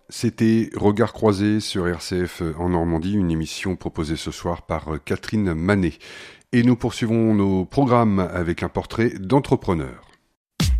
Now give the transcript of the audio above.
C'était Regard croisé sur RCF en Normandie, une émission proposée ce soir par Catherine Manet. Et nous poursuivons nos programmes avec un portrait d'entrepreneur.